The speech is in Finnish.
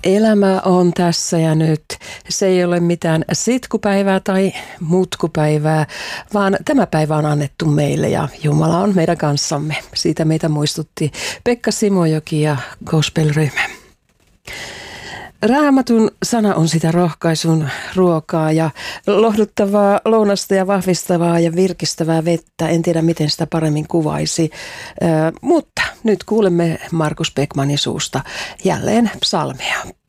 Elämä on tässä ja nyt. Se ei ole mitään sitkupäivää tai mutkupäivää, vaan tämä päivä on annettu meille ja Jumala on meidän kanssamme. Siitä meitä muistutti Pekka Simojoki ja gospel-ryhmä. Raamatun sana on sitä rohkaisun ruokaa ja lohduttavaa lounasta ja vahvistavaa ja virkistävää vettä. En tiedä, miten sitä paremmin kuvaisi, mutta nyt kuulemme Markus Beckmannin suusta jälleen psalmea.